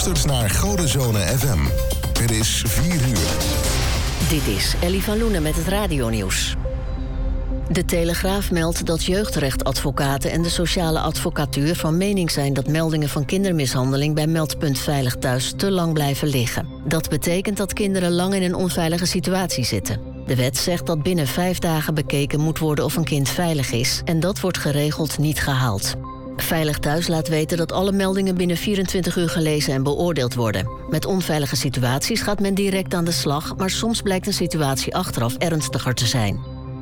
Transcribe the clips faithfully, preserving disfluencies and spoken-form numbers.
luistert naar Godenzone F M. Het is vier uur. Dit is Ellie van Loenen met het radionieuws. De Telegraaf meldt dat jeugdrechtadvocaten en de sociale advocatuur van mening zijn dat meldingen van kindermishandeling bij Meldpunt Veilig Thuis te lang blijven liggen. Dat betekent dat kinderen lang in een onveilige situatie zitten. De wet zegt dat binnen vijf dagen bekeken moet worden of een kind veilig is en dat wordt geregeld niet gehaald. Veilig Thuis laat weten dat alle meldingen binnen vierentwintig uur gelezen en beoordeeld worden. Met onveilige situaties gaat men direct aan de slag, maar soms blijkt een situatie achteraf ernstiger te zijn.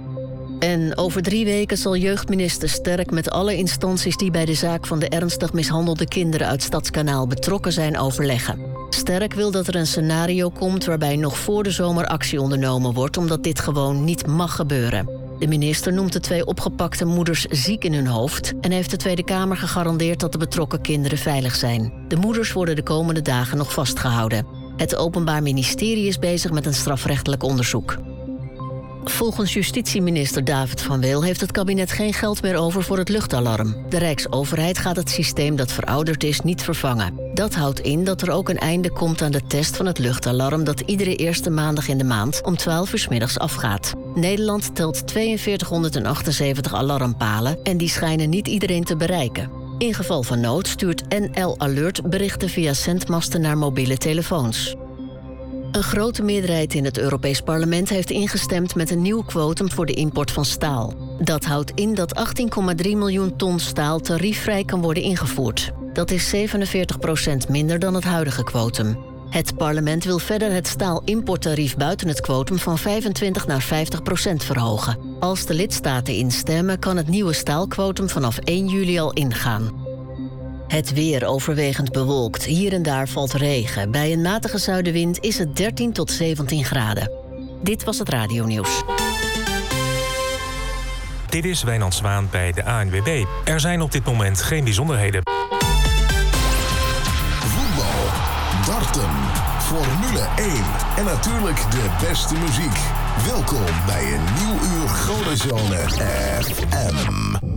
En over drie weken zal jeugdminister Sterk met alle instanties die bij de zaak van de ernstig mishandelde kinderen uit Stadskanaal betrokken zijn overleggen. Sterk wil dat er een scenario komt waarbij nog voor de zomer actie ondernomen wordt, omdat dit gewoon niet mag gebeuren. De minister noemt de twee opgepakte moeders ziek in hun hoofd en heeft de Tweede Kamer gegarandeerd dat de betrokken kinderen veilig zijn. De moeders worden de komende dagen nog vastgehouden. Het Openbaar Ministerie is bezig met een strafrechtelijk onderzoek. Volgens justitieminister David van Weel heeft het kabinet geen geld meer over voor het luchtalarm. De Rijksoverheid gaat het systeem dat verouderd is niet vervangen. Dat houdt in dat er ook een einde komt aan de test van het luchtalarm dat iedere eerste maandag in de maand om twaalf uur 's middags afgaat. Nederland telt tweeënveertighonderdachtenzeventig alarmpalen en die schijnen niet iedereen te bereiken. In geval van nood stuurt N L Alert berichten via zendmasten naar mobiele telefoons. Een grote meerderheid in het Europees Parlement heeft ingestemd met een nieuw quotum voor de import van staal. Dat houdt in dat achttien komma drie miljoen ton staal tariefvrij kan worden ingevoerd. Dat is zevenenveertig procent minder dan het huidige quotum. Het parlement wil verder het staalimporttarief buiten het quotum van vijfentwintig naar vijftig procent verhogen. Als de lidstaten instemmen, kan het nieuwe staalquotum vanaf één juli al ingaan. Het weer overwegend bewolkt. Hier en daar valt regen. Bij een matige zuidenwind is het dertien tot zeventien graden. Dit was het radionieuws. Dit is Wijnand Zwaan bij de A N W B. Er zijn op dit moment geen bijzonderheden. Voetbal, darten, Formule één en natuurlijk de beste muziek. Welkom bij een nieuw uur Godenzone F M.